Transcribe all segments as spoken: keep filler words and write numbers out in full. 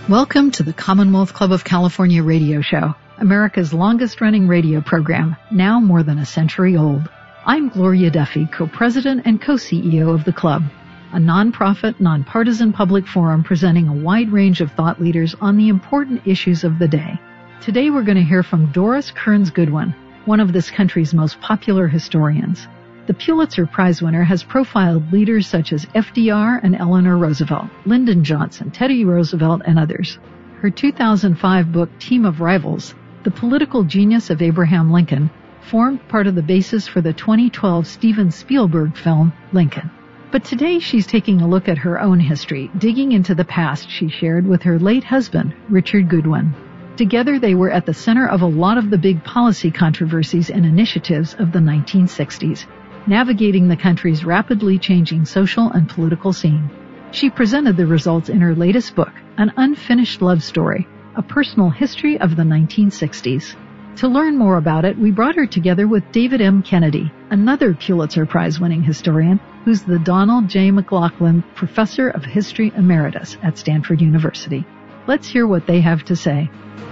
Welcome to the Commonwealth Club of California radio show, America's longest-running radio program, now more than a century old. I'm Gloria Duffy, co-president and co-C E O of the club, a nonprofit, nonpartisan public forum presenting a wide range of thought leaders on the important issues of the day. Today we're going to hear from Doris Kearns Goodwin, one of this country's most popular historians. The Pulitzer Prize winner has profiled leaders such as F D R and Eleanor Roosevelt, Lyndon Johnson, Teddy Roosevelt, and others. Her two thousand five book, Team of Rivals, The Political Genius of Abraham Lincoln, formed part of the basis for the twenty twelve Steven Spielberg film, Lincoln. But today she's taking a look at her own history, digging into the past she shared with her late husband, Richard Goodwin. Together they were at the center of a lot of the big policy controversies and initiatives of the nineteen sixties. Navigating the country's rapidly changing social and political scene. She presented the results in her latest book, An Unfinished Love Story, a personal history of the nineteen sixties. To learn more about it, we brought her together with David M. Kennedy, another Pulitzer Prize-winning historian, who's the Donald J. McLaughlin Professor of History Emeritus at Stanford University. Let's hear what they have to say.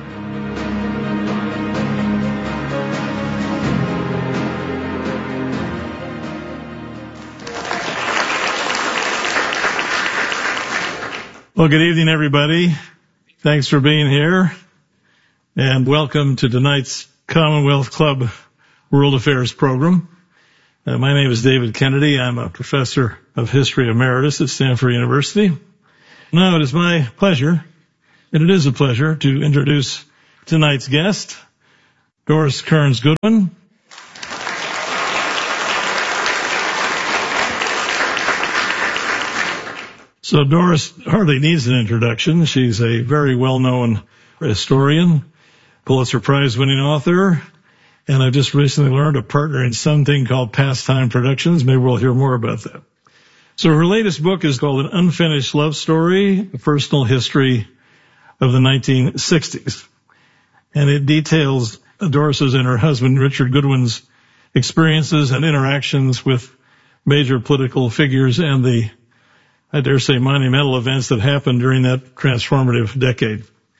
Well, good evening, everybody. Thanks for being here, and welcome to tonight's Commonwealth Club World Affairs program. Uh, my name is David Kennedy. I'm a professor of history emeritus at Stanford University. Now, it is my pleasure, and it is a pleasure, to introduce tonight's guest, Doris Kearns Goodwin. So Doris hardly needs an introduction. She's a very well-known historian, Pulitzer Prize-winning author, and I've just recently learned a partner in something called Pastime Productions. Maybe we'll hear more about that. So her latest book is called An Unfinished Love Story, a personal history of the nineteen sixties. And it details Doris's and her husband Richard Goodwin's experiences and interactions with major political figures and the, I dare say, monumental events that happened during that transformative decade.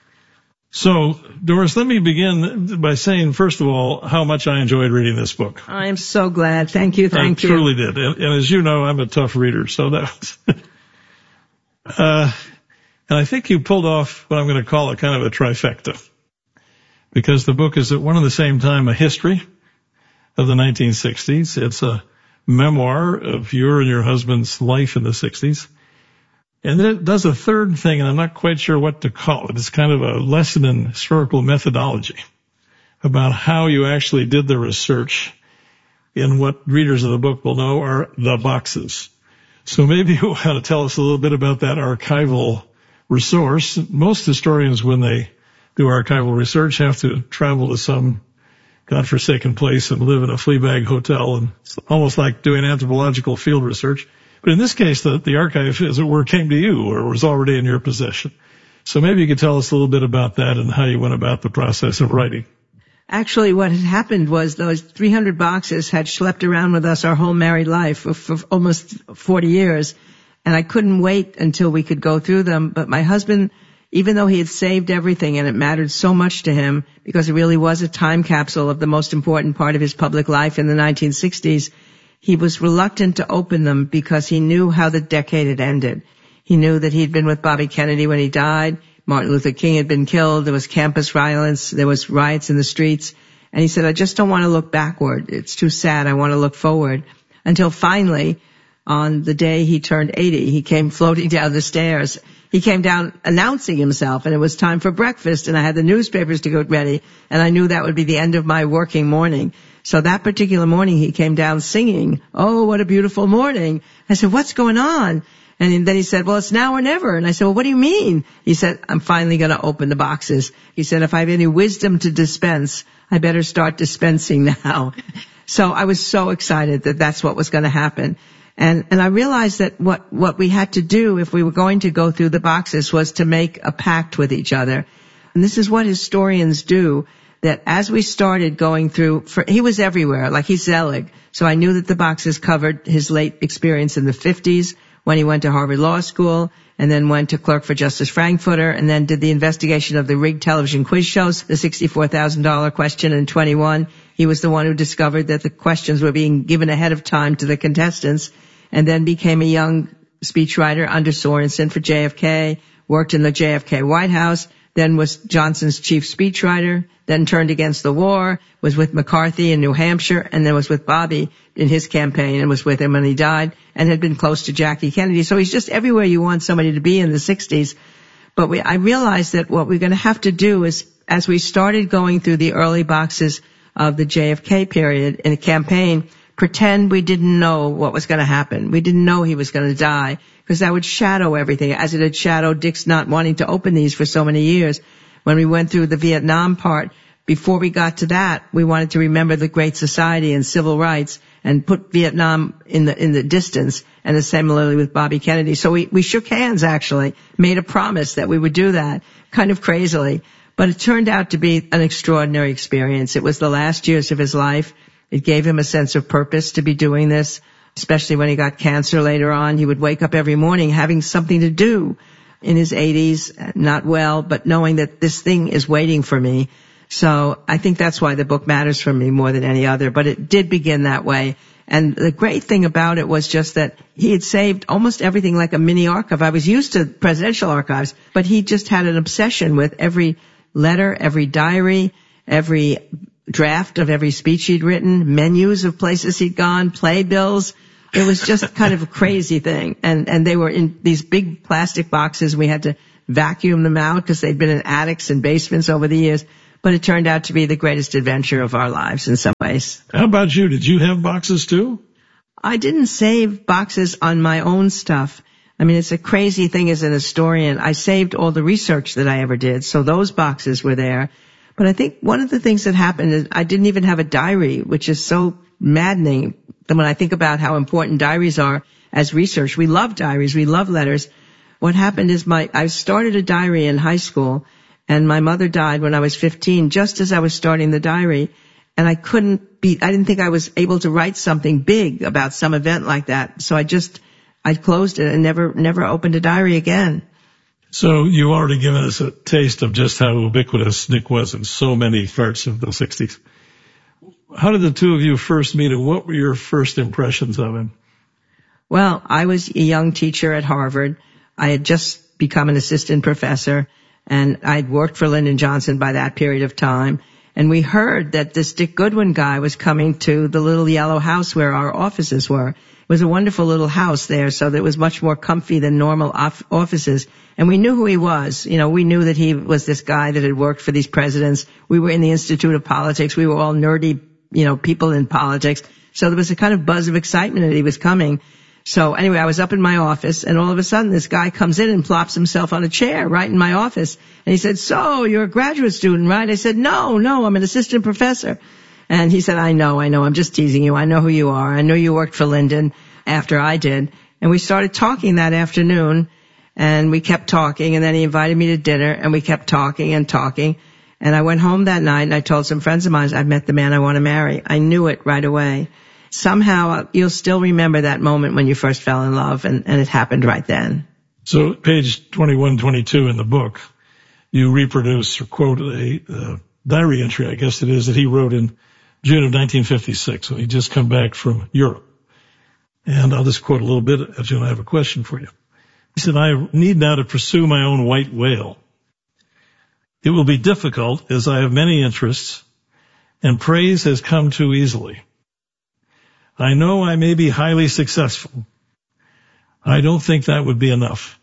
So, Doris, let me begin by saying, first of all, how much I enjoyed reading this book. I am so glad. Thank you, thank I you. I truly did. And, and as you know, I'm a tough reader, so that was... uh, and I think you pulled off what I'm going to call a kind of a trifecta, because the book is at one and the same time a history of the nineteen sixties. It's a memoir of your and your husband's life in the sixties. And then it does a third thing, and I'm not quite sure what to call it. It's kind of a lesson in historical methodology about how you actually did the research in what readers of the book will know are the boxes. So maybe you want to tell us a little bit about that archival resource. Most historians, when they do archival research, have to travel to some godforsaken place and live in a flea bag hotel, and it's almost like doing anthropological field research. But in this case, the, the archive, as it were, came to you or was already in your possession. So maybe you could tell us a little bit about that and how you went about the process of writing. Actually, what had happened was those three hundred boxes had schlepped around with us our whole married life for, for almost forty years, and I couldn't wait until we could go through them. But my husband, even though he had saved everything and it mattered so much to him because it really was a time capsule of the most important part of his public life in the nineteen sixties, he was reluctant to open them because he knew how the decade had ended. He knew that he'd been with Bobby Kennedy when he died. Martin Luther King had been killed. There was campus violence. There was riots in the streets. And he said, I just don't want to look backward. It's too sad. I want to look forward. Until finally, on the day he turned eighty, he came floating down the stairs. He came down announcing himself, and it was time for breakfast, and I had the newspapers to get ready, and I knew that would be the end of my working morning. So that particular morning, he came down singing, oh, what a beautiful morning. I said, what's going on? And then he said, well, it's now or never. And I said, well, what do you mean? He said, I'm finally going to open the boxes. He said, if I have any wisdom to dispense, I better start dispensing now. So I was so excited that that's what was going to happen. And, and I realized that what, what we had to do if we were going to go through the boxes was to make a pact with each other. And this is what historians do, that as we started going through, for, he was everywhere, like he's Zelig. So I knew that the boxes covered his late experience in the fifties, when he went to Harvard Law School, and then went to clerk for Justice Frankfurter, and then did the investigation of the rigged television quiz shows, the sixty-four thousand dollars question in twenty-one. He was the one who discovered that the questions were being given ahead of time to the contestants, and then became a young speechwriter under Sorensen for J F K, worked in the J F K White House, then was Johnson's chief speechwriter, then turned against the war, was with McCarthy in New Hampshire, and then was with Bobby in his campaign and was with him when he died, and had been close to Jackie Kennedy. So he's just everywhere you want somebody to be in the sixties. But we, I realized that what we're going to have to do is, as we started going through the early boxes of the J F K period in a campaign, pretend we didn't know what was going to happen. We didn't know he was going to die, because that would shadow everything, as it had shadowed Dick's not wanting to open these for so many years. When we went through the Vietnam part, before we got to that, we wanted to remember the Great Society and civil rights and put Vietnam in the in the distance, and similarly with Bobby Kennedy. So we, we shook hands, actually, made a promise that we would do that, kind of crazily. But it turned out to be an extraordinary experience. It was the last years of his life. It gave him a sense of purpose to be doing this, especially when he got cancer later on. He would wake up every morning having something to do in his eighties, not well, but knowing that this thing is waiting for me. So I think that's why the book matters for me more than any other. But it did begin that way. And the great thing about it was just that he had saved almost everything like a mini archive. I was used to presidential archives, but he just had an obsession with every letter, every diary, every draft of every speech he'd written, menus of places he'd gone, playbills. It was just kind of a crazy thing. And, and they were in these big plastic boxes. We had to vacuum them out because they'd been in attics and basements over the years. But it turned out to be the greatest adventure of our lives in some ways. How about you? Did you have boxes too? I didn't save boxes on my own stuff. I mean, it's a crazy thing as an historian. I saved all the research that I ever did, so those boxes were there. But I think one of the things that happened is I didn't even have a diary, which is so maddening. When I think about how important diaries are as research, we love diaries, we love letters. What happened is my I started a diary in high school, and my mother died when I was fifteen, just as I was starting the diary. And I couldn't be, I didn't think I was able to write something big about some event like that. So I just, I closed it and never, never opened a diary again. So you already given us a taste of just how ubiquitous Dick was in so many parts of the sixties. How did the two of you first meet, and what were your first impressions of him? Well, I was a young teacher at Harvard. I had just become an assistant professor, and I'd worked for Lyndon Johnson by that period of time. And we heard that this Dick Goodwin guy was coming to the little yellow house where our offices were. It was a wonderful little house there, so that it was much more comfy than normal off- offices. And we knew who he was. You know, we knew that he was this guy that had worked for these presidents. We were in the Institute of Politics. We were all nerdy, you know, people in politics. So there was a kind of buzz of excitement that he was coming. So anyway, I was up in my office, and all of a sudden this guy comes in and plops himself on a chair right in my office. And he said, "So, you're a graduate student, right?" I said, "No, no, I'm an assistant professor." And he said, I know, I know, I'm just teasing you. I know who you are. I know you worked for Lyndon after I did." And we started talking that afternoon, and we kept talking, and then he invited me to dinner, and we kept talking and talking. And I went home that night, and I told some friends of mine, I've met the man I want to marry. I knew it right away. Somehow you'll still remember that moment when you first fell in love, and, and it happened right then. So page twenty-one, twenty-two in the book, you reproduce or quote a uh, diary entry, I guess it is, that he wrote in June of nineteen fifty-six. So he'd just come back from Europe. And I'll just quote a little bit, and I have a question for you. He said, "I need now to pursue my own white whale. It will be difficult, as I have many interests, and praise has come too easily. I know I may be highly successful. I don't think that would be enough."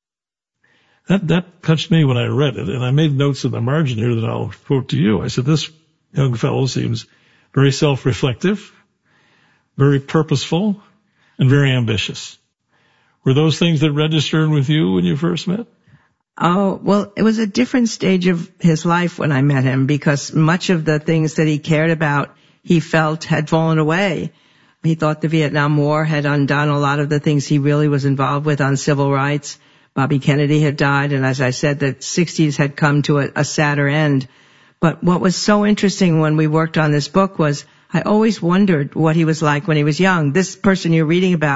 That, that touched me when I read it, and I made notes in the margin here that I'll quote to you. I said, this young fellow seems very self-reflective, very purposeful, and very ambitious. Were those things that registered with you when you first met? Oh, well, it was a different stage of his life when I met him, because much of the things that he cared about, he felt had fallen away. He thought the Vietnam War had undone a lot of the things he really was involved with on civil rights. Bobby Kennedy had died, and as I said, the sixties had come to a, a sadder end. But what was so interesting when we worked on this book was I always wondered what he was like when he was young. This person you're reading about,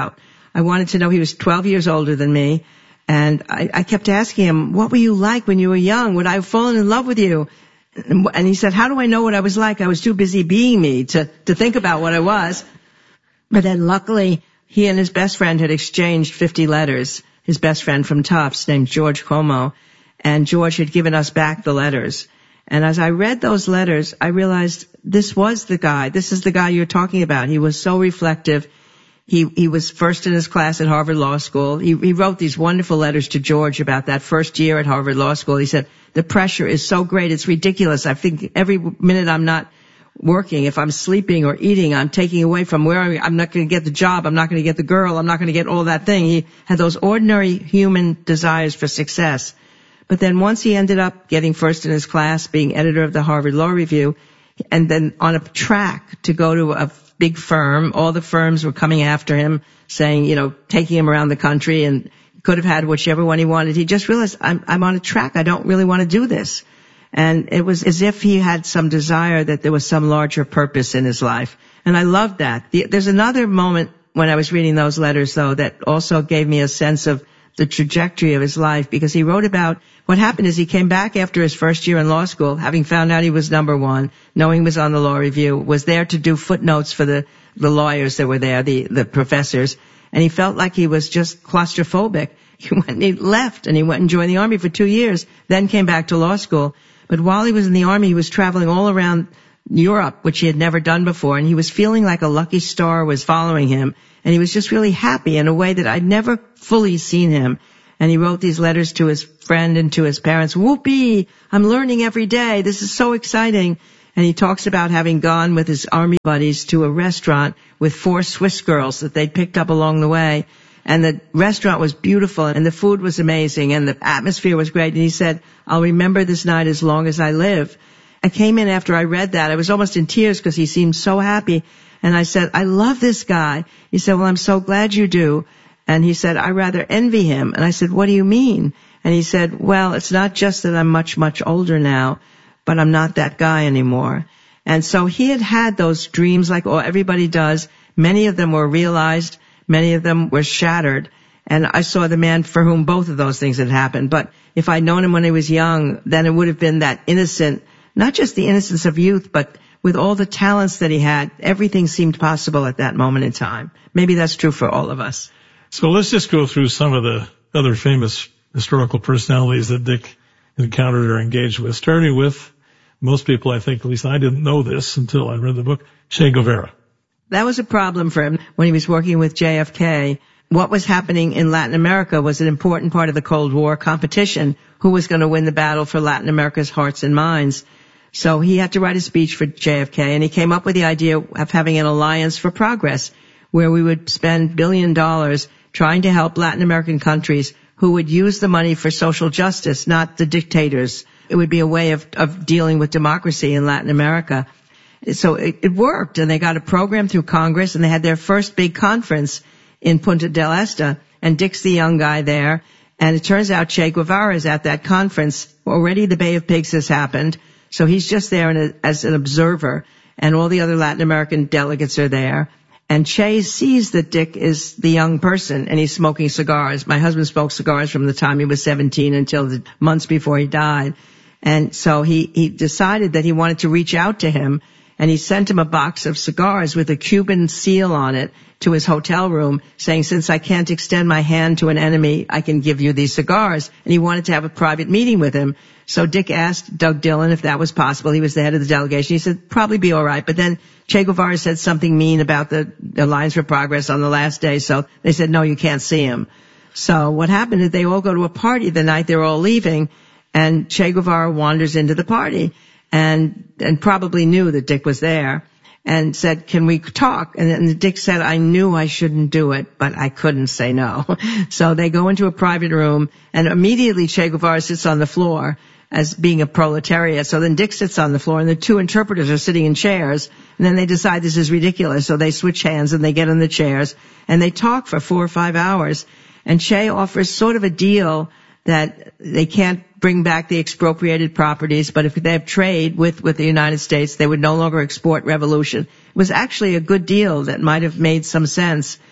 I wanted to know. He was twelve years older than me. And I, I kept asking him, what were you like when you were young? Would I have fallen in love with you? And he said, how do I know what I was like? I was too busy being me to, to think about what I was. But then luckily, he and his best friend had exchanged fifty letters. His best friend from Tufts named George Como. And George had given us back the letters. And as I read those letters, I realized this was the guy. This is the guy you're talking about. He was so reflective. He, he was first in his class at Harvard Law School. He, he wrote these wonderful letters to George about that first year at Harvard Law School. He said, the pressure is so great, it's ridiculous. I think every minute I'm not working, if I'm sleeping or eating, I'm taking away from where I, I'm not going to get the job, I'm not going to get the girl, I'm not going to get all that thing. He had those ordinary human desires for success. But then once he ended up getting first in his class, being editor of the Harvard Law Review, and then on a track to go to a big firm, all the firms were coming after him, saying, you know, taking him around the country, and he could have had whichever one he wanted. He just realized, I'm, I'm on a track. I don't really want to do this. And it was as if he had some desire that there was some larger purpose in his life. And I loved that. The, there's another moment when I was reading those letters, though, that also gave me a sense of the trajectory of his life, because he wrote about what happened is he came back after his first year in law school, having found out he was number one, knowing he was on the law review, was there to do footnotes for the, the lawyers that were there, the, the professors, and he felt like he was just claustrophobic. He went and he left, and he went and joined the Army for two years, then came back to law school. But while he was in the Army, he was traveling all around Europe, which he had never done before, and he was feeling like a lucky star was following him, and he was just really happy in a way that I'd never fully seen him. And he wrote these letters to his friend and to his parents. Whoopee! I'm learning every day. This is so exciting. And he talks about having gone with his Army buddies to a restaurant with four Swiss girls that they'd picked up along the way. And the restaurant was beautiful, and the food was amazing, and the atmosphere was great. And he said, I'll remember this night as long as I live. I came in after I read that. I was almost in tears because he seemed so happy. And I said, I love this guy. He said, well, I'm so glad you do. And he said, I rather envy him. And I said, what do you mean? And he said, well, it's not just that I'm much, much older now, but I'm not that guy anymore. And so he had had those dreams like oh, everybody does. Many of them were realized. Many of them were shattered. And I saw the man for whom both of those things had happened. But if I'd known him when he was young, then it would have been that innocent, not just the innocence of youth, but with all the talents that he had, everything seemed possible at that moment in time. Maybe that's true for all of us. So let's just go through some of the other famous historical personalities that Dick encountered or engaged with, starting with most people, I think, at least I didn't know this until I read the book, Che Guevara. That was a problem for him when he was working with J F K. What was happening in Latin America was an important part of the Cold War competition. Who was going to win the battle for Latin America's hearts and minds? So he had to write a speech for J F K, and he came up with the idea of having an alliance for progress, where we would spend billion dollars trying to help Latin American countries who would use the money for social justice, not the dictators. It would be a way of, of dealing with democracy in Latin America. So it, it worked, and they got a program through Congress, and they had their first big conference in Punta del Este, and Dick's the young guy there. And it turns out Che Guevara is at that conference. Already the Bay of Pigs has happened, so he's just there in a, as an observer, and all the other Latin American delegates are there. And Che sees that Dick is the young person, and he's smoking cigars. My husband smoked cigars from the time he was seventeen until the months before he died. And so he, he decided that he wanted to reach out to him, and he sent him a box of cigars with a Cuban seal on it to his hotel room, saying, since I can't extend my hand to an enemy, I can give you these cigars. And he wanted to have a private meeting with him. So Dick asked Doug Dillon if that was possible. He was the head of the delegation. He said, probably be all right. But then Che Guevara said something mean about the Alliance for Progress on the last day, so they said, no, you can't see him. So what happened is they all go to a party the night they're all leaving, and Che Guevara wanders into the party and and probably knew that Dick was there and said, can we talk? And then Dick said, I knew I shouldn't do it, but I couldn't say no. So they go into a private room, and immediately Che Guevara sits on the floor as being a proletariat. So then Dick sits on the floor, and the two interpreters are sitting in chairs, and then they decide this is ridiculous. So they switch hands, and they get in the chairs, and they talk for four or five hours. And Che offers sort of a deal that they can't bring back the expropriated properties, but if they have trade with, with the United States, they would no longer export revolution. It was actually a good deal that might have made some sense.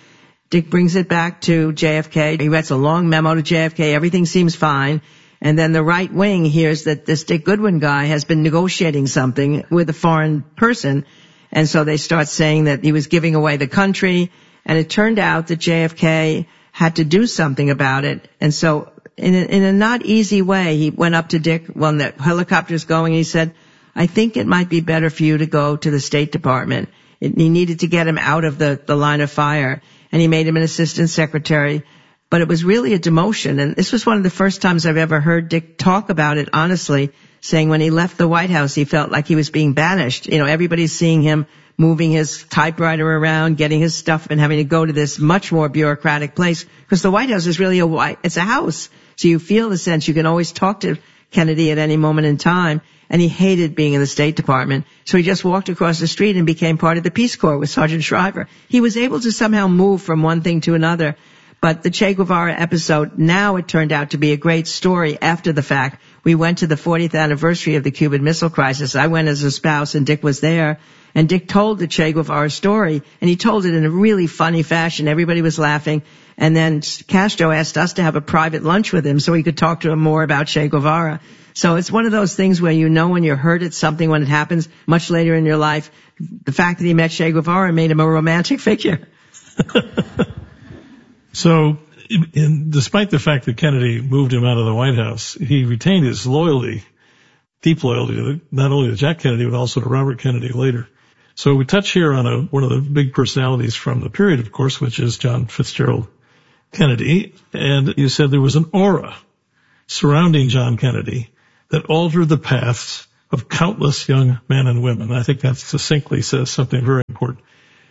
Dick brings it back to J F K. He writes a long memo to J F K. Everything seems fine. And then the right wing hears that this Dick Goodwin guy has been negotiating something with a foreign person. And so they start saying that he was giving away the country. And it turned out that J F K had to do something about it. And so in a, in a not easy way, he went up to Dick when the helicopter's going. And he said, I think it might be better for you to go to the State Department. It, he needed to get him out of the, the line of fire. And he made him an assistant secretary. But it was really a demotion. And this was one of the first times I've ever heard Dick talk about it honestly, saying when he left the White House, he felt like he was being banished. You know, everybody's seeing him moving his typewriter around, getting his stuff, and having to go to this much more bureaucratic place. Because the White House is really a white, it's a house. So you feel the sense you can always talk to Kennedy at any moment in time. And he hated being in the State Department. So he just walked across the street and became part of the Peace Corps with Sergeant Shriver. He was able to somehow move from one thing to another. But the Che Guevara episode, now it turned out to be a great story after the fact. We went to the fortieth anniversary of the Cuban Missile Crisis. I went as a spouse and Dick was there. And Dick told the Che Guevara story, and he told it in a really funny fashion. Everybody was laughing. And then Castro asked us to have a private lunch with him so he could talk to him more about Che Guevara. So it's one of those things where you know when you're hurt at something when it happens much later in your life. The fact that he met Che Guevara made him a romantic figure. So, in, despite the fact that Kennedy moved him out of the White House, he retained his loyalty, deep loyalty, to not only to Jack Kennedy, but also to Robert Kennedy later. So we touch here on a, one of the big personalities from the period, of course, which is John Fitzgerald Kennedy. And you said there was an aura surrounding John Kennedy that altered the paths of countless young men and women. I think that succinctly says something very important.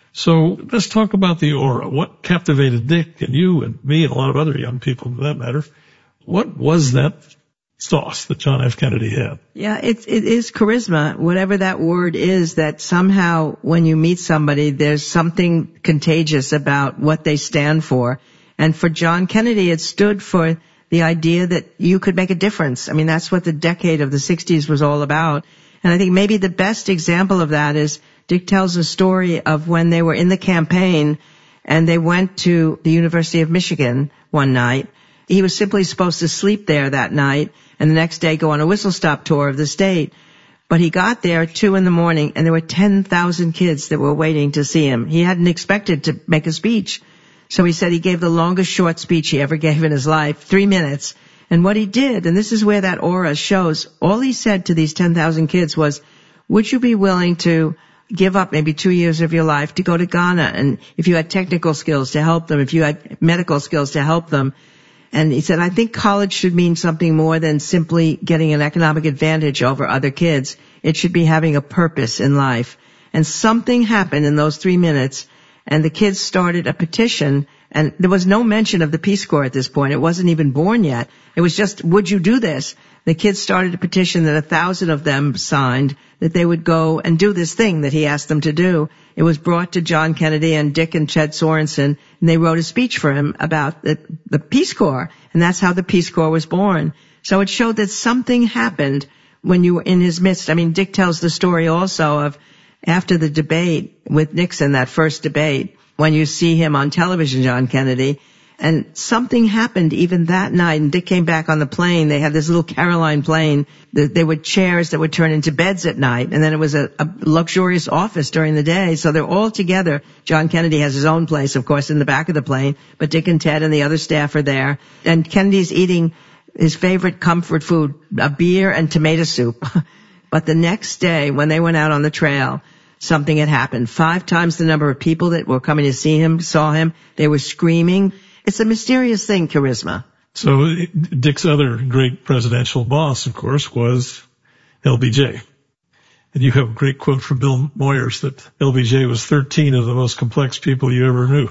So let's talk about the aura. What captivated Dick and you and me and a lot of other young people, for that matter? What was that sauce that John F. Kennedy had? Yeah, it, it is charisma, whatever that word is, that somehow when you meet somebody, there's something contagious about what they stand for. And for John Kennedy, it stood for the idea that you could make a difference. I mean, that's what the decade of the sixties was all about. And I think maybe the best example of that is Dick tells a story of when they were in the campaign and they went to the University of Michigan one night. He was simply supposed to sleep there that night and the next day go on a whistle-stop tour of the state. But he got there at two in the morning and there were ten thousand kids that were waiting to see him. He hadn't expected to make a speech. So he said he gave the longest short speech he ever gave in his life, three minutes. And what he did, and this is where that aura shows, all he said to these ten thousand kids was, would you be willing to give up maybe two years of your life to go to Ghana? And if you had technical skills to help them, if you had medical skills to help them. And he said, I think college should mean something more than simply getting an economic advantage over other kids. It should be having a purpose in life. And something happened in those three minutes, and the kids started a petition, and there was no mention of the Peace Corps at this point. It wasn't even born yet. It was just, would you do this? The kids started a petition that a thousand of them signed that they would go and do this thing that he asked them to do. It was brought to John Kennedy and Dick and Ched Sorensen, and they wrote a speech for him about the, the Peace Corps, and that's how the Peace Corps was born. So it showed that something happened when you were in his midst. I mean, Dick tells the story also of after the debate with Nixon, that first debate, when you see him on television, John Kennedy, and something happened even that night, and Dick came back on the plane. They had this little Caroline plane. There were chairs that would turn into beds at night, and then it was a, a luxurious office during the day. So they're all together. John Kennedy has his own place, of course, in the back of the plane, but Dick and Ted and the other staff are there. And Kennedy's eating his favorite comfort food, a beer and tomato soup. But the next day, when they went out on the trail, something had happened. Five times the number of people that were coming to see him saw him. They were screaming. It's a mysterious thing, charisma. So Dick's other great presidential boss, of course, was L B J. And you have a great quote from Bill Moyers that L B J was thirteen of the most complex people you ever knew.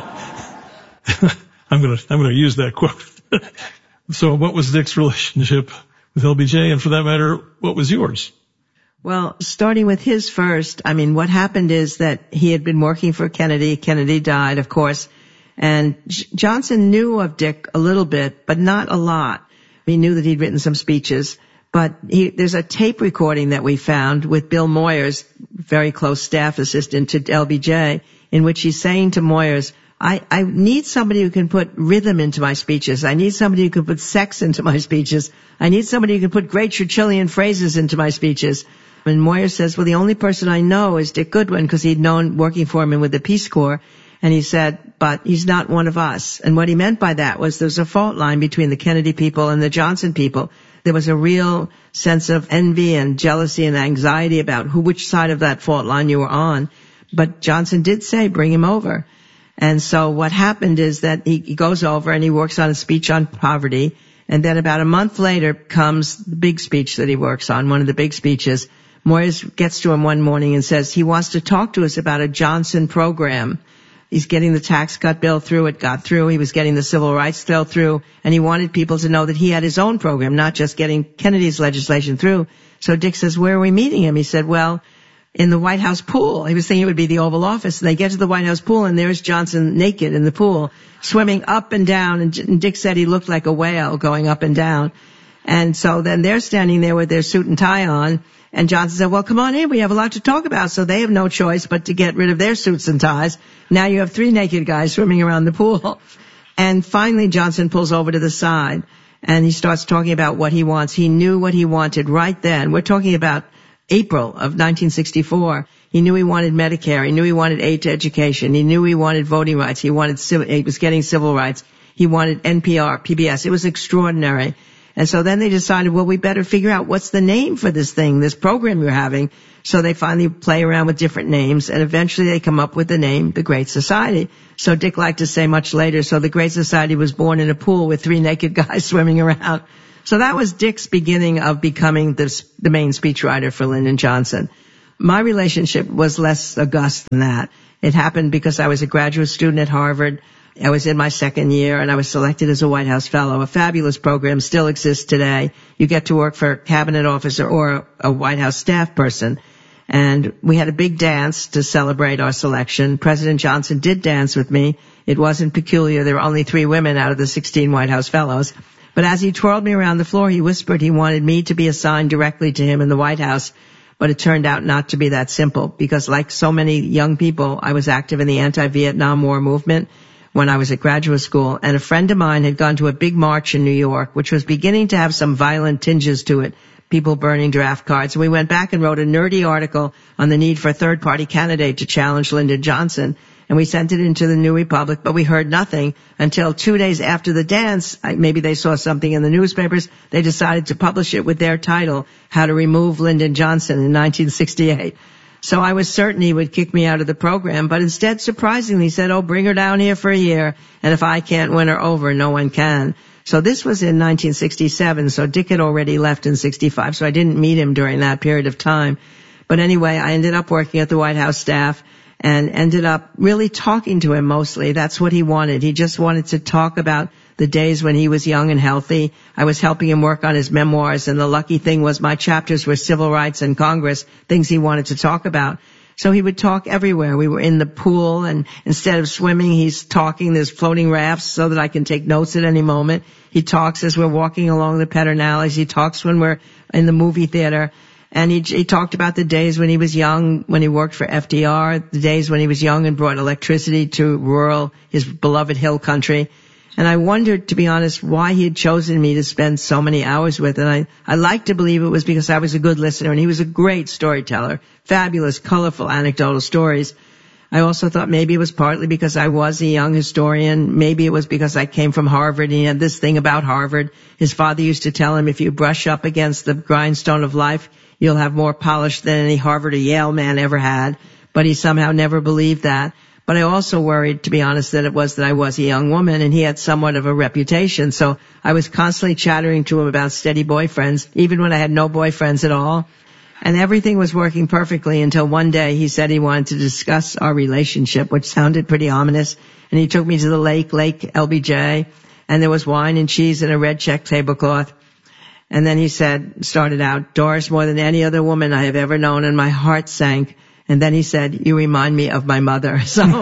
I'm going to, I'm going to use that quote. So what was Dick's relationship with L B J? And for that matter, what was yours? Well, starting with his first, I mean, what happened is that he had been working for Kennedy. Kennedy died, of course. And J- Johnson knew of Dick a little bit, but not a lot. He knew that he'd written some speeches. But he, there's a tape recording that we found with Bill Moyers, very close staff assistant to L B J, in which he's saying to Moyers, I, I need somebody who can put rhythm into my speeches. I need somebody who can put sex into my speeches. I need somebody who can put great Churchillian phrases into my speeches. And Moyer says, well, the only person I know is Dick Goodwin, because he'd known working for him and with the Peace Corps. And he said, but he's not one of us. And what he meant by that was there's a fault line between the Kennedy people and the Johnson people. There was a real sense of envy and jealousy and anxiety about who, which side of that fault line you were on. But Johnson did say, bring him over. And so what happened is that he, he goes over and he works on a speech on poverty. And then about a month later comes the big speech that he works on, one of the big speeches. Moyers gets to him one morning and says he wants to talk to us about a Johnson program. He's getting the tax cut bill through. It got through. He was getting the civil rights bill through. And he wanted people to know that he had his own program, not just getting Kennedy's legislation through. So Dick says, where are we meeting him? He said, well, in the White House pool. He was thinking it would be the Oval Office. And they get to the White House pool, and there's Johnson naked in the pool, swimming up and down. And Dick said he looked like a whale going up and down. And so then they're standing there with their suit and tie on. And Johnson said, well, come on in. We have a lot to talk about. So they have no choice but to get rid of their suits and ties. Now you have three naked guys swimming around the pool. And finally, Johnson pulls over to the side, and he starts talking about what he wants. He knew what he wanted right then. We're talking about April of nineteen sixty-four. He knew he wanted Medicare. He knew he wanted aid to education. He knew he wanted voting rights. He wanted civil, he was getting civil rights. He wanted N P R, P B S. It was extraordinary. And so then they decided, well, we better figure out what's the name for this thing, this program you're having. So they finally play around with different names, and eventually they come up with the name, The Great Society. So Dick liked to say much later, so The Great Society was born in a pool with three naked guys swimming around. So that was Dick's beginning of becoming the, the main speechwriter for Lyndon Johnson. My relationship was less august than that. It happened because I was a graduate student at Harvard. I was in my second year, and I was selected as a White House Fellow. A fabulous program, still exists today. You get to work for a cabinet officer or a White House staff person. And we had a big dance to celebrate our selection. President Johnson did dance with me. It wasn't peculiar. There were only three women out of the sixteen White House Fellows. But as he twirled me around the floor, he whispered he wanted me to be assigned directly to him in the White House. But it turned out not to be that simple, because like so many young people, I was active in the anti-Vietnam War movement when I was at graduate school, and a friend of mine had gone to a big march in New York, which was beginning to have some violent tinges to it, people burning draft cards. And we went back and wrote a nerdy article on the need for a third-party candidate to challenge Lyndon Johnson, and we sent it into the New Republic, but we heard nothing until two days after the dance. Maybe they saw something in the newspapers. They decided to publish it with their title, How to Remove Lyndon Johnson in nineteen sixty-eight. So I was certain he would kick me out of the program, but instead, surprisingly, said, oh, bring her down here for a year, and if I can't win her over, no one can. So this was in nineteen sixty-seven, so Dick had already left in sixty-five, so I didn't meet him during that period of time. But anyway, I ended up working at the White House staff and ended up really talking to him mostly. That's what he wanted. He just wanted to talk about the days when he was young and healthy. I was helping him work on his memoirs, and the lucky thing was my chapters were civil rights and Congress, things he wanted to talk about. So he would talk everywhere. We were in the pool, and instead of swimming, he's talking. There's floating rafts so that I can take notes at any moment. He talks as we're walking along the Pedernales. He talks when we're in the movie theater. And he, he talked about the days when he was young, when he worked for F D R, the days when he was young and brought electricity to rural, his beloved hill country. And I wondered, to be honest, why he had chosen me to spend so many hours with. And I, I like to believe it was because I was a good listener, and he was a great storyteller, fabulous, colorful, anecdotal stories. I also thought maybe it was partly because I was a young historian. Maybe it was because I came from Harvard, and he had this thing about Harvard. His father used to tell him, if you brush up against the grindstone of life, you'll have more polish than any Harvard or Yale man ever had. But he somehow never believed that. But I also worried, to be honest, that it was that I was a young woman, and he had somewhat of a reputation. So I was constantly chattering to him about steady boyfriends, even when I had no boyfriends at all. And everything was working perfectly until one day he said he wanted to discuss our relationship, which sounded pretty ominous. And he took me to the lake, Lake L B J, and there was wine and cheese and a red check tablecloth. And then he said, started out, Doris, more than any other woman I have ever known, and my heart sank. And then he said, you remind me of my mother. So, so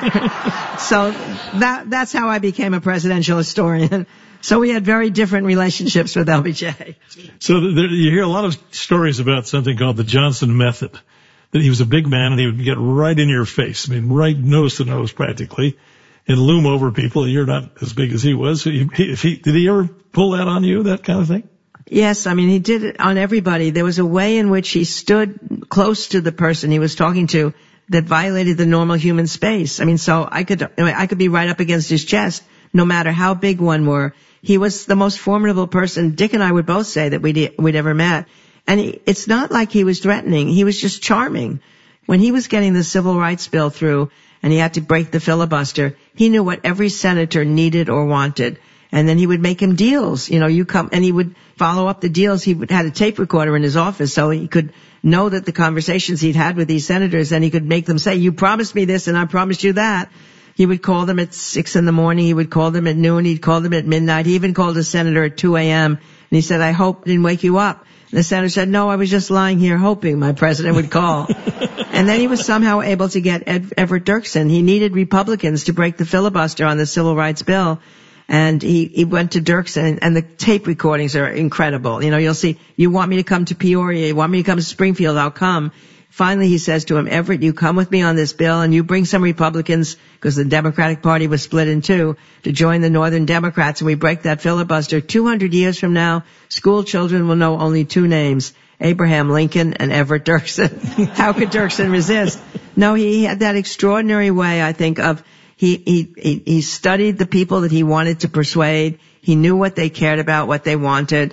that, that's how I became a presidential historian. So we had very different relationships with L B J. So there, you hear a lot of stories about something called the Johnson method, that he was a big man and he would get right in your face. I mean, right nose to nose practically. and loom over people. You're not as big as he was. So he, if he, did he ever pull that on you, that kind of thing? Yes, I mean, he did it on everybody. There was a way in which he stood close to the person he was talking to that violated the normal human space. I mean, so I could, I could be right up against his chest, no matter how big one were. He was the most formidable person, Dick and I would both say, that we'd, we'd ever met. And he, it's not like he was threatening. He was just charming. When he was getting the civil rights bill through and he had to break the filibuster, he knew what every senator needed or wanted. And then he would make him deals. You know, you come, and he would follow up the deals. He would, had a tape recorder in his office so he could know that the conversations he'd had with these senators, and he could make them say, you promised me this and I promised you that. He would call them at six in the morning. He would call them at noon. He'd call them at midnight. He even called a senator at two a.m. and he said, I hope I didn't wake you up. And the senator said, no, I was just lying here hoping my president would call. And then he was somehow able to get Ed, Everett Dirksen. He needed Republicans to break the filibuster on the civil rights bill. And he, he went to Dirksen, and the tape recordings are incredible. You know, you'll see, you want me to come to Peoria, you want me to come to Springfield, I'll come. Finally, he says to him, Everett, you come with me on this bill and you bring some Republicans, because the Democratic Party was split in two, to join the Northern Democrats, and we break that filibuster. two hundred years from now, school children will know only two names, Abraham Lincoln and Everett Dirksen. How could Dirksen resist? No, he had that extraordinary way, I think, of he, he, he, he studied the people that he wanted to persuade. He knew what they cared about, what they wanted.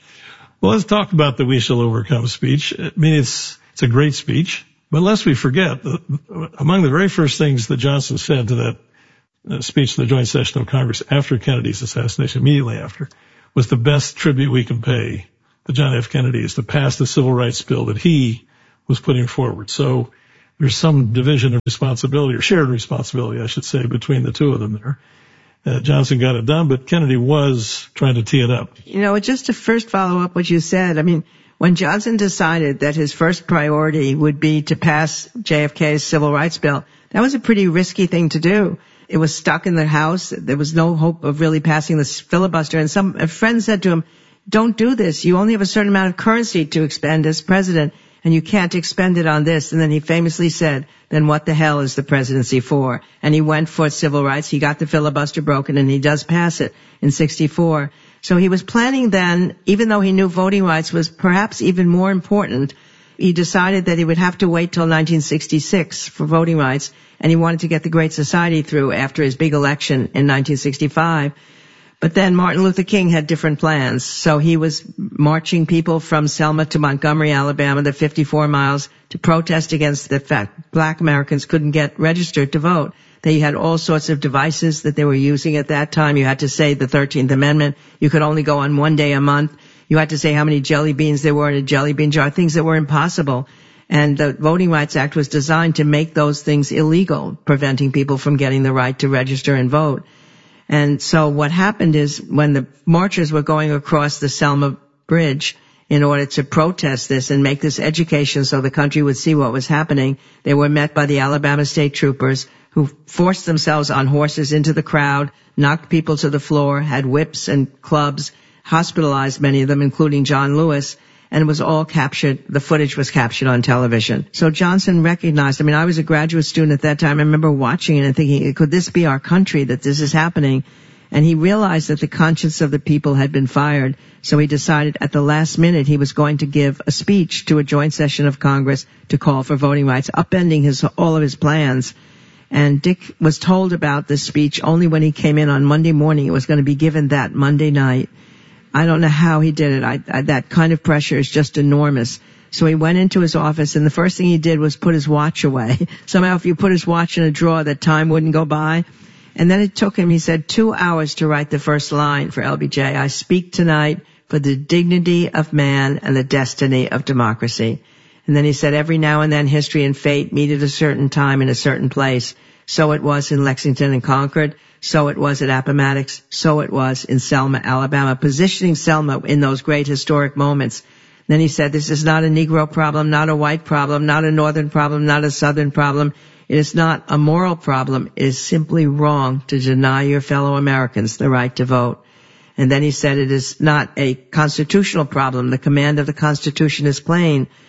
Well, let's talk about the We Shall Overcome speech. I mean, it's, it's a great speech, but lest we forget, the, among the very first things that Johnson said to that uh, speech to the joint session of Congress after Kennedy's assassination, immediately after, was the best tribute we can pay to John F. Kennedy is to pass the civil rights bill that he was putting forward. So there's some division of responsibility, or shared responsibility, I should say, between the two of them there. Uh, Johnson got it done, but Kennedy was trying to tee it up. You know, just to first follow up what you said, I mean, when Johnson decided that his first priority would be to pass J F K's civil rights bill, that was a pretty risky thing to do. It was stuck in the House. There was no hope of really passing this filibuster. And some a friend said to him, don't do this. You only have a certain amount of currency to expend as president, and you can't expend it on this. And then he famously said, then what the hell is the presidency for? And he went for civil rights. He got the filibuster broken, and he does pass it in sixty-four. So he was planning then, even though he knew voting rights was perhaps even more important, he decided that he would have to wait till nineteen sixty-six for voting rights, and he wanted to get the Great Society through after his big election in nineteen sixty-five. But then Martin Luther King had different plans, so he was marching people from Selma to Montgomery, Alabama, the fifty-four miles, to protest against the fact black Americans couldn't get registered to vote. They had all sorts of devices that they were using at that time. You had to say the thirteenth Amendment. You could only go on one day a month. You had to say how many jelly beans there were in a jelly bean jar, things that were impossible. And the Voting Rights Act was designed to make those things illegal, preventing people from getting the right to register and vote. And so what happened is when the marchers were going across the Selma Bridge in order to protest this and make this education so the country would see what was happening, they were met by the Alabama State Troopers, who forced themselves on horses into the crowd, knocked people to the floor, had whips and clubs, hospitalized many of them, including John Lewis, and it was all captured. The footage was captured on television. So Johnson recognized, I mean, I was a graduate student at that time. I remember watching it and thinking, could this be our country that this is happening? And he realized that the conscience of the people had been fired. So he decided at the last minute he was going to give a speech to a joint session of Congress to call for voting rights, upending his, all of his plans. And Dick was told about this speech only when he came in on Monday morning. It was going to be given that Monday night. I don't know how he did it. I, I, that kind of pressure is just enormous. So he went into his office, and the first thing he did was put his watch away. Somehow if you put his watch in a drawer, that time wouldn't go by. And then it took him, he said, two hours to write the first line for L B J. I speak tonight for the dignity of man and the destiny of democracy. And then he said, every now and then history and fate meet at a certain time in a certain place. So it was in Lexington and Concord. So it was at Appomattox. So it was in Selma, Alabama, positioning Selma in those great historic moments. Then he said, this is not a Negro problem, not a white problem, not a Northern problem, not a Southern problem. It is not a moral problem. It is simply wrong to deny your fellow Americans the right to vote. And then he said, it is not a constitutional problem. The command of the Constitution is plain.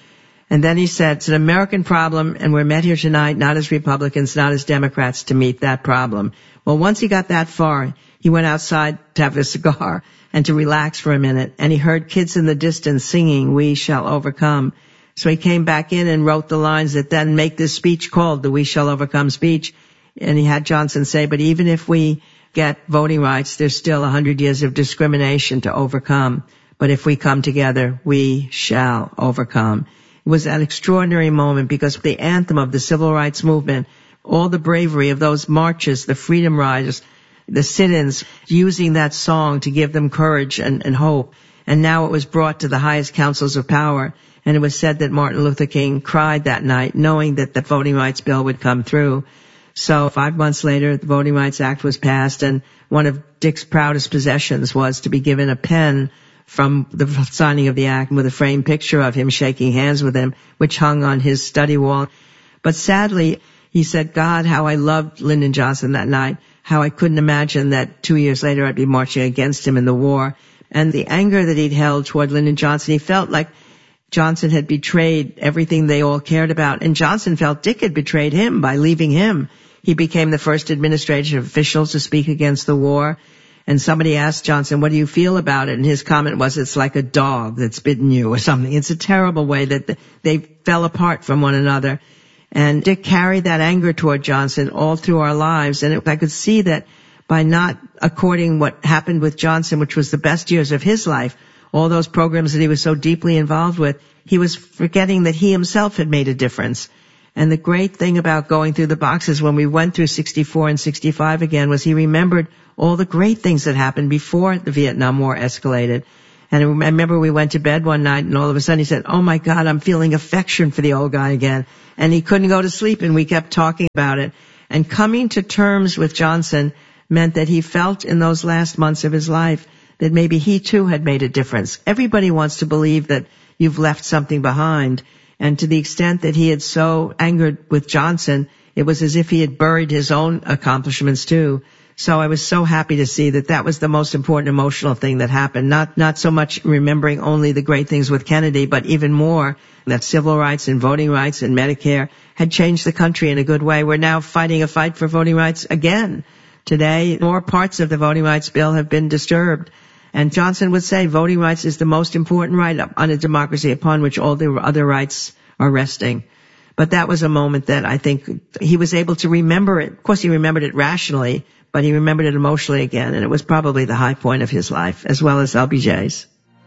And then he said, it's an American problem, and we're met here tonight not as Republicans, not as Democrats, to meet that problem. Well, once he got that far, he went outside to have a cigar and to relax for a minute, and he heard kids in the distance singing, "We Shall Overcome." So he came back in and wrote the lines that then make this speech called the "We Shall Overcome" speech. And he had Johnson say, but even if we get voting rights, there's still a hundred years of discrimination to overcome. But if we come together, we shall overcome. It was an extraordinary moment because the anthem of the civil rights movement, all the bravery of those marches, the freedom riders, the sit-ins, using that song to give them courage and, and hope. And now it was brought to the highest councils of power. And it was said that Martin Luther King cried that night, knowing that the voting rights bill would come through. So five months later, the Voting Rights Act was passed, and one of Dick's proudest possessions was to be given a pen from the signing of the act with a framed picture of him shaking hands with him, which hung on his study wall. But sadly, he said, God, how I loved Lyndon Johnson that night, how I couldn't imagine that two years later I'd be marching against him in the war. And the anger that he'd held toward Lyndon Johnson, he felt like Johnson had betrayed everything they all cared about, and Johnson felt Dick had betrayed him by leaving him. He became the first administrative official to speak against the war. And somebody asked Johnson, what do you feel about it? And his comment was, it's like a dog that's bitten you or something. It's a terrible way that they fell apart from one another. And Dick carried that anger toward Johnson all through our lives. And it, I could see that by not according what happened with Johnson, which was the best years of his life, all those programs that he was so deeply involved with, he was forgetting that he himself had made a difference. And the great thing about going through the boxes when we went through sixty-four and sixty-five again was he remembered all the great things that happened before the Vietnam War escalated. And I remember we went to bed one night and all of a sudden he said, oh my God, I'm feeling affection for the old guy again. And he couldn't go to sleep, and we kept talking about it. And coming to terms with Johnson meant that he felt in those last months of his life that maybe he too had made a difference. Everybody wants to believe that you've left something behind. And to the extent that he had so angered with Johnson, it was as if he had buried his own accomplishments too. So I was so happy to see that that was the most important emotional thing that happened. Not, not so much remembering only the great things with Kennedy, but even more that civil rights and voting rights and Medicare had changed the country in a good way. We're now fighting a fight for voting rights again. Today, more parts of the voting rights bill have been disturbed. And Johnson would say voting rights is the most important right on a democracy upon which all the other rights are resting. But that was a moment that I think he was able to remember it. Of course, he remembered it rationally, but he remembered it emotionally again, and it was probably the high point of his life, as well as L B J's.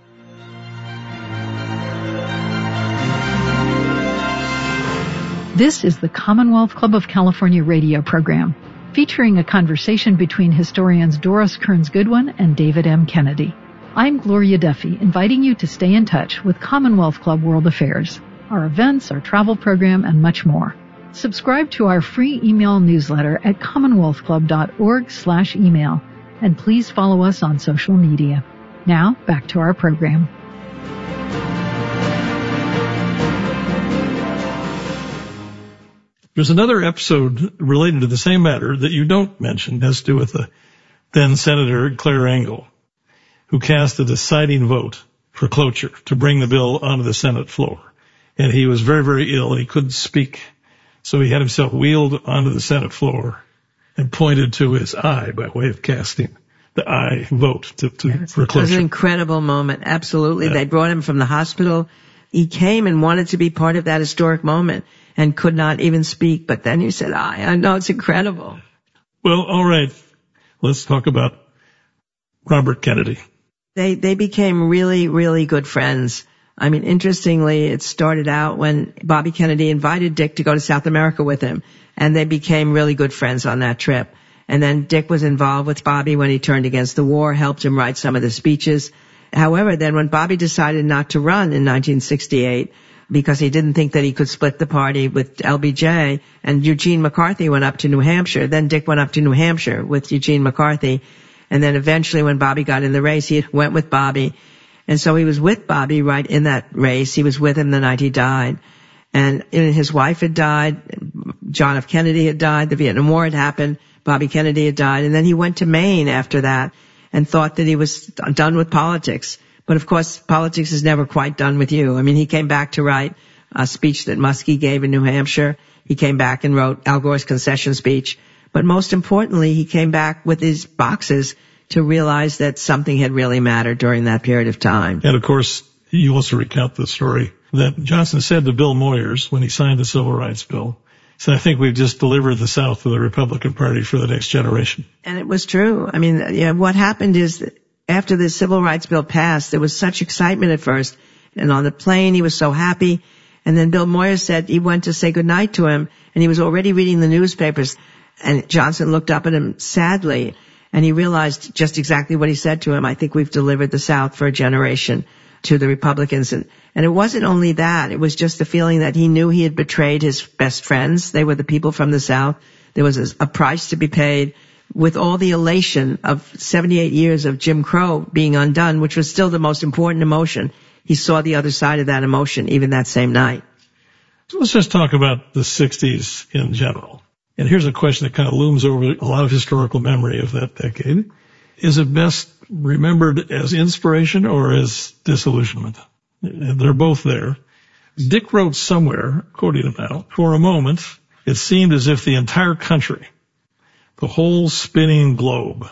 This is the Commonwealth Club of California radio program, featuring a conversation between historians Doris Kearns Goodwin and David M. Kennedy. I'm Gloria Duffy, inviting you to stay in touch with Commonwealth Club World Affairs, our events, our travel program, and much more. Subscribe to our free email newsletter at commonwealthclub.org slash email, and please follow us on social media. Now, back to our program. There's another episode related to the same matter that you don't mention. It has to do with the then Senator Claire Engle, who cast a deciding vote for cloture to bring the bill onto the Senate floor. And he was very, very ill. He couldn't speak. So he had himself wheeled onto the Senate floor and pointed to his eye by way of casting the aye vote to, to, for cloture. It was an incredible moment. Absolutely. Yeah. They brought him from the hospital. He came and wanted to be part of that historic moment and could not even speak. But then he said, aye. I know, it's incredible. Well, all right. Let's talk about Robert Kennedy. They, they became really, really good friends. I mean, interestingly, it started out when Bobby Kennedy invited Dick to go to South America with him, and they became really good friends on that trip. And then Dick was involved with Bobby when he turned against the war, helped him write some of the speeches. However, then when Bobby decided not to run in nineteen sixty-eight, because he didn't think that he could split the party with L B J, and Eugene McCarthy went up to New Hampshire, then Dick went up to New Hampshire with Eugene McCarthy. And then eventually when Bobby got in the race, he went with Bobby. And so he was with Bobby right in that race. He was with him the night he died. And his wife had died. John F. Kennedy had died. The Vietnam War had happened. Bobby Kennedy had died. And then he went to Maine after that and thought that he was done with politics. But of course, politics is never quite done with you. I mean, he came back to write a speech that Muskie gave in New Hampshire. He came back and wrote Al Gore's concession speech. But most importantly, he came back with his boxes to realize that something had really mattered during that period of time. And of course, you also recount the story that Johnson said to Bill Moyers when he signed the Civil Rights Bill. So I think we've just delivered the South to the Republican Party for the next generation. And it was true. I mean, yeah, what happened is that after the Civil Rights Bill passed, there was such excitement at first. And on the plane, he was so happy. And then Bill Moyers said he went to say goodnight to him, and he was already reading the newspapers. And Johnson looked up at him sadly, and he realized just exactly what he said to him. I think we've delivered the South for a generation to the Republicans. And, and it wasn't only that. It was just the feeling that he knew he had betrayed his best friends. They were the people from the South. There was a, a price to be paid with all the elation of seventy-eight years of Jim Crow being undone, which was still the most important emotion. He saw the other side of that emotion even that same night. So let's just talk about the sixties in general. And here's a question that kind of looms over a lot of historical memory of that decade. Is it best remembered as inspiration or as disillusionment? They're both there. Dick wrote somewhere, quoting him now, for a moment, it seemed as if the entire country, the whole spinning globe,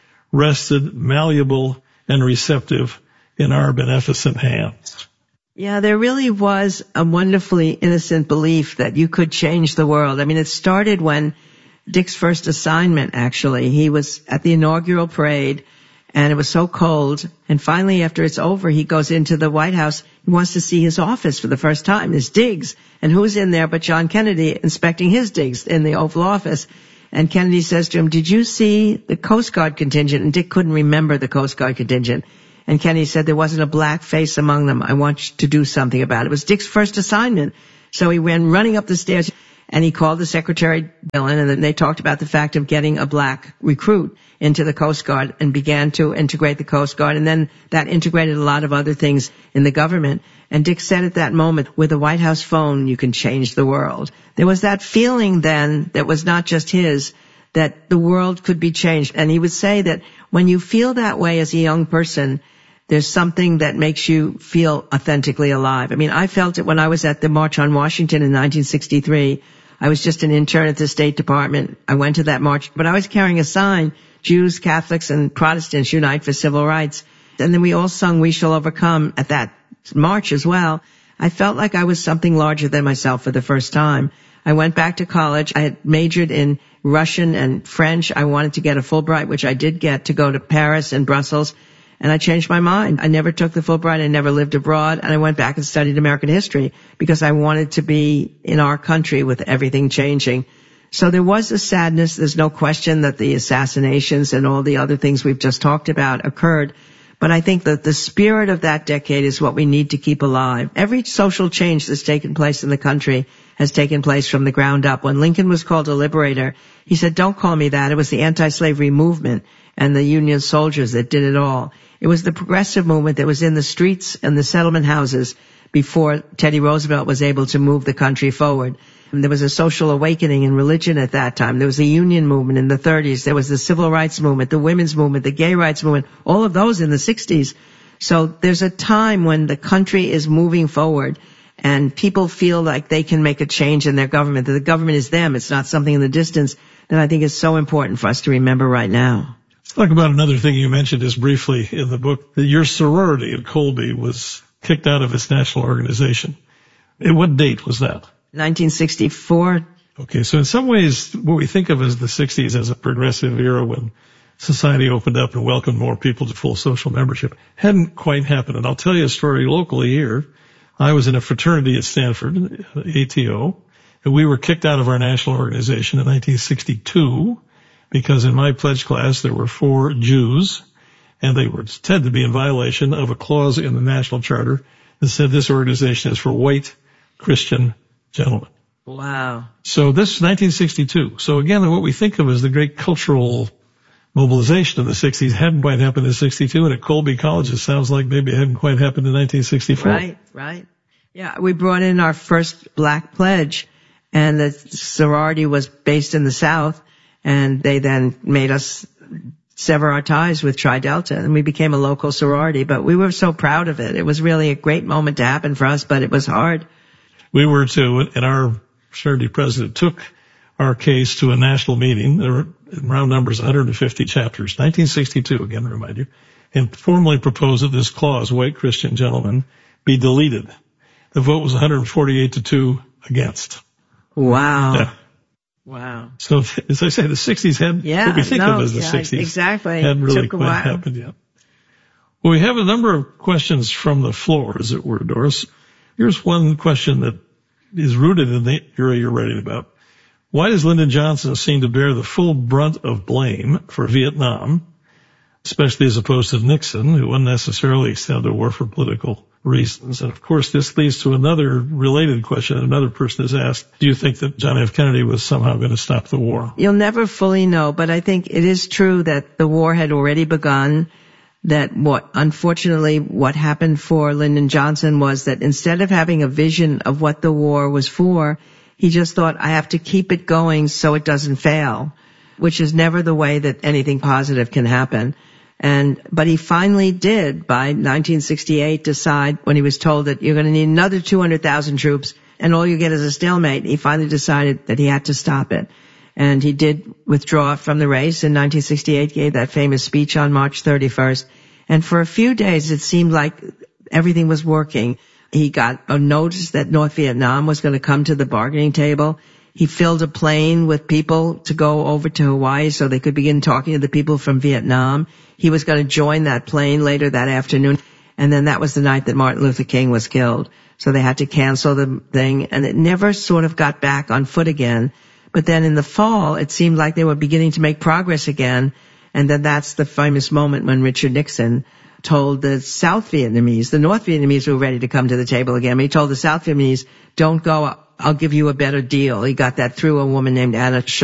rested malleable and receptive in our beneficent hands. Yeah, there really was a wonderfully innocent belief that you could change the world. I mean, it started when Dick's first assignment, actually. He was at the inaugural parade, and it was so cold. And finally, after it's over, he goes into the White House. He wants to see his office for the first time, his digs. And who's in there but John Kennedy inspecting his digs in the Oval Office? And Kennedy says to him, did you see the Coast Guard contingent? And Dick couldn't remember the Coast Guard contingent. And Kennedy said there wasn't a black face among them. I want you to do something about it. It was Dick's first assignment. So he went running up the stairs and he called the Secretary Dillon, and then they talked about the fact of getting a black recruit into the Coast Guard and began to integrate the Coast Guard. And then that integrated a lot of other things in the government. And Dick said at that moment, with a White House phone, you can change the world. There was that feeling then that was not just his, that the world could be changed. And he would say that when you feel that way as a young person, there's something that makes you feel authentically alive. I mean, I felt it when I was at the March on Washington in nineteen sixty-three. I was just an intern at the State Department. I went to that march, but I was carrying a sign, Jews, Catholics, and Protestants unite for civil rights. And then we all sung We Shall Overcome at that march as well. I felt like I was something larger than myself for the first time. I went back to college. I had majored in Russian and French. I wanted to get a Fulbright, which I did get, to go to Paris and Brussels. And I changed my mind. I never took the Fulbright. I never lived abroad. And I went back and studied American history because I wanted to be in our country with everything changing. So there was a sadness. There's no question that the assassinations and all the other things we've just talked about occurred. But I think that the spirit of that decade is what we need to keep alive. Every social change that's taken place in the country has taken place from the ground up. When Lincoln was called a liberator, he said, don't call me that. It was the anti-slavery movement and the Union soldiers that did it all. It was the progressive movement that was in the streets and the settlement houses before Teddy Roosevelt was able to move the country forward. And there was a social awakening in religion at that time. There was the union movement in the thirties. There was the civil rights movement, the women's movement, the gay rights movement, all of those in the sixties. So there's a time when the country is moving forward and people feel like they can make a change in their government, that the government is them. It's not something in the distance. That I think is so important for us to remember right now. Let's talk about another thing you mentioned just briefly in the book, that your sorority at Colby was kicked out of its national organization. And what date was that? nineteen sixty-four. Okay, so in some ways, what we think of as the sixties as a progressive era when society opened up and welcomed more people to full social membership hadn't quite happened. And I'll tell you a story locally here. I was in a fraternity at Stanford, A T O, and we were kicked out of our national organization in nineteen sixty-two because in my pledge class there were four Jews, and they were said to be in violation of a clause in the national charter that said this organization is for white Christian gentlemen. Wow. So this is nineteen sixty-two. So again, what we think of as the great cultural mobilization of the sixties hadn't quite happened in sixty-two, and at Colby College it sounds like maybe it hadn't quite happened in nineteen sixty-four. Right, right. Yeah, we brought in our first black pledge, and the sorority was based in the South, and they then made us sever our ties with Tri Delta, and we became a local sorority, but we were so proud of it. It was really a great moment to happen for us, but it was hard. we were to, and our fraternity president took our case to a national meeting. There were, in round numbers, one hundred fifty chapters, nineteen sixty-two, again, to remind you, and formally proposed that this clause, white Christian gentlemen, be deleted. The vote was one hundred forty-eight to two against. Wow. Yeah. Wow. So, as I say, the sixties had, yeah, what we think no, of as the yeah, sixties, exactly. hadn't really Took a quite while. happened yet. Well, we have a number of questions from the floor, as it were, Doris. Here's one question that is rooted in the area you're writing about. Why does Lyndon Johnson seem to bear the full brunt of blame for Vietnam, especially as opposed to Nixon, who unnecessarily extended the war for political reasons? And of course, this leads to another related question. Another person has asked, do you think that John F. Kennedy was somehow going to stop the war? You'll never fully know, but I think it is true that the war had already begun. That what, unfortunately, what happened for Lyndon Johnson was that instead of having a vision of what the war was for, he just thought, I have to keep it going so it doesn't fail, which is never the way that anything positive can happen. And, but he finally did, by nineteen sixty-eight, decide, when he was told that you're going to need another two hundred thousand troops and all you get is a stalemate, he finally decided that he had to stop it. And he did withdraw from the race in nineteen sixty-eight, gave that famous speech on March thirty-first. And for a few days, it seemed like everything was working. He got a notice that North Vietnam was going to come to the bargaining table. He filled a plane with people to go over to Hawaii so they could begin talking to the people from Vietnam. He was going to join that plane later that afternoon. And then that was the night that Martin Luther King was killed. So they had to cancel the thing, and it never sort of got back on foot again. But then in the fall, it seemed like they were beginning to make progress again. And then that's the famous moment when Richard Nixon told the South Vietnamese, the North Vietnamese were ready to come to the table again. He told the South Vietnamese, don't go, I'll give you a better deal. He got that through a woman named Anna Schoen.